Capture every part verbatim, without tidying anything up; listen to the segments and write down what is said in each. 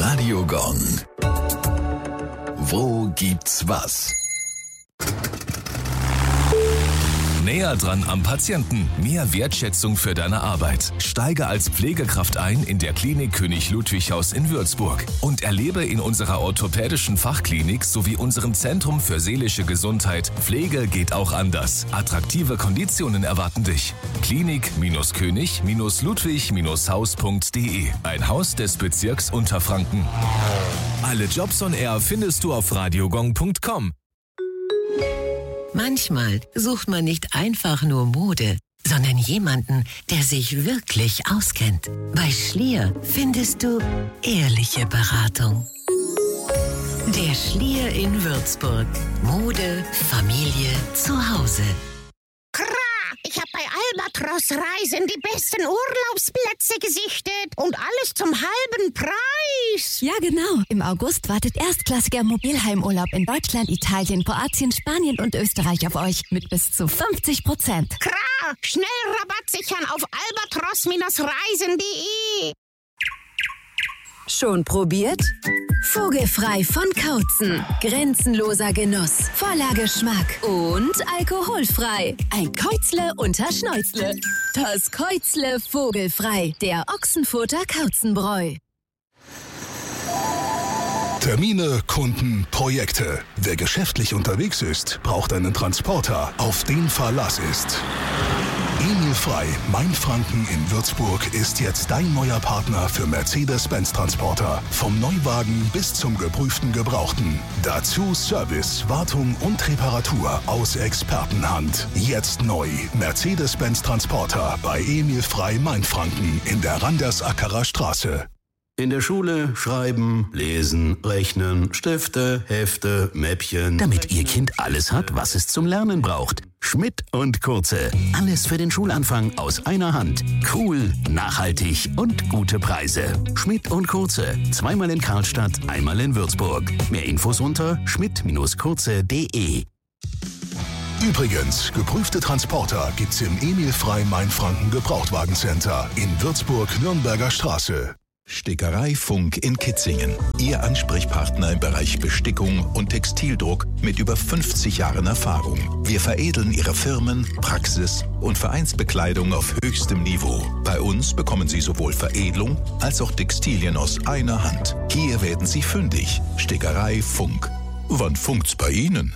Radio Gong. Wo gibt's was? Näher dran am Patienten. Mehr Wertschätzung für deine Arbeit. Steige als Pflegekraft ein in der Klinik König Ludwig Haus in Würzburg und erlebe in unserer orthopädischen Fachklinik sowie unserem Zentrum für seelische Gesundheit Pflege geht auch anders. Attraktive Konditionen erwarten dich. Klinik-König Ludwig Haus punkt de. Ein Haus des Bezirks Unterfranken. Alle Jobs on Air findest du auf radiogong punkt com. Manchmal sucht man nicht einfach nur Mode, sondern jemanden, der sich wirklich auskennt. Bei Schlier findest du ehrliche Beratung. Der Schlier in Würzburg. Mode, Familie, Zuhause. Ich habe bei Albatros Reisen die besten Urlaubsplätze gesichtet und alles zum halben Preis. Ja, genau. Im August wartet erstklassiger Mobilheimurlaub in Deutschland, Italien, Kroatien, Spanien und Österreich auf euch mit bis zu fünfzig Prozent. Klar, schnell Rabatt sichern auf albatros Reisen punkt de. Schon probiert? Vogelfrei von Kautzen. Grenzenloser Genuss, voller Geschmack und alkoholfrei. Ein Käuzle unter Schnäuzle. Das Käuzle Vogelfrei, der Ochsenfurter Kauzenbräu. Termine, Kunden, Projekte. Wer geschäftlich unterwegs ist, braucht einen Transporter, auf den Verlass ist. Emil Frei, Mainfranken in Würzburg, ist jetzt dein neuer Partner für Mercedes-Benz-Transporter. Vom Neuwagen bis zum geprüften Gebrauchten. Dazu Service, Wartung und Reparatur aus Expertenhand. Jetzt neu. Mercedes-Benz-Transporter bei Emil Frei, Mainfranken in der Randersackerer Straße. In der Schule schreiben, lesen, rechnen, Stifte, Hefte, Mäppchen. Damit Ihr Kind alles hat, was es zum Lernen braucht. Schmidt und Kurze. Alles für den Schulanfang aus einer Hand. Cool, nachhaltig und gute Preise. Schmidt und Kurze. Zweimal in Karlstadt, einmal in Würzburg. Mehr Infos unter schmidt kurze punkt de. Übrigens, geprüfte Transporter gibt's im Emil Frei Mainfranken Gebrauchtwagencenter in Würzburg-Nürnberger Straße. Stickerei Funk in Kitzingen. Ihr Ansprechpartner im Bereich Bestickung und Textildruck mit über fünfzig Jahren Erfahrung. Wir veredeln Ihre Firmen, Praxis und Vereinsbekleidung auf höchstem Niveau. Bei uns bekommen Sie sowohl Veredelung als auch Textilien aus einer Hand. Hier werden Sie fündig. Stickerei Funk. Wann funkt's bei Ihnen?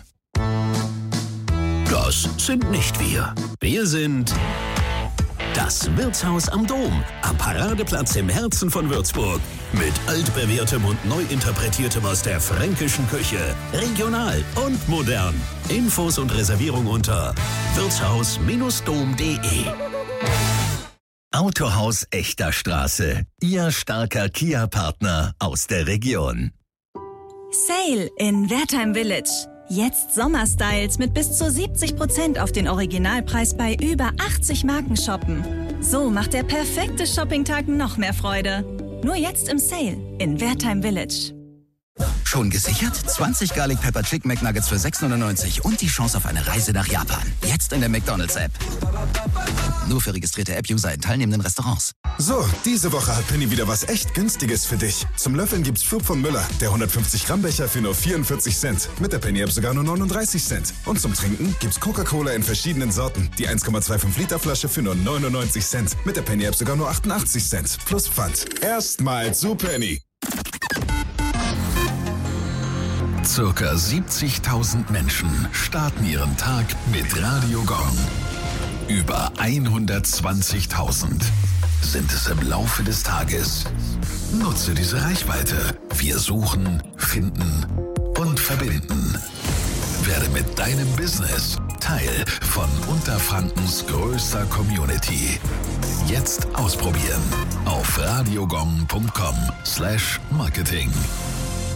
Das sind nicht wir. Wir sind das Wirtshaus am Dom, am Paradeplatz im Herzen von Würzburg. Mit altbewährtem und neu interpretiertem aus der fränkischen Küche. Regional und modern. Infos und Reservierung unter wirtshaus dom punkt de. Autohaus Echter Straße. Ihr starker Kia-Partner aus der Region. Sale in Wertheim Village. Jetzt Sommerstyles mit bis zu siebzig Prozent auf den Originalpreis bei über achtzig Marken shoppen. So macht der perfekte Shoppingtag noch mehr Freude. Nur jetzt im Sale in Wertheim Village. Schon gesichert? zwanzig Garlic Pepper Chicken McNuggets für sechs neunundneunzig und die Chance auf eine Reise nach Japan. Jetzt in der McDonald's-App. Nur für registrierte App-User in teilnehmenden Restaurants. So, diese Woche hat Penny wieder was echt Günstiges für dich. Zum Löffeln gibt's Flug von Müller, der hundertfünfzig Gramm Becher für nur vierundvierzig Cent. Mit der Penny-App sogar nur neununddreißig Cent. Und zum Trinken gibt's Coca-Cola in verschiedenen Sorten. Die eins Komma fünfundzwanzig Liter Flasche für nur neunundneunzig Cent. Mit der Penny-App sogar nur achtundachtzig Cent. Plus Pfand. Erstmals zu Penny. Circa siebzigtausend Menschen starten ihren Tag mit Radio Gong. Über hundertzwanzigtausend sind es im Laufe des Tages. Nutze diese Reichweite. Wir suchen, finden und verbinden. Werde mit deinem Business Teil von Unterfrankens größter Community. Jetzt ausprobieren auf radiogong punkt com slash marketing.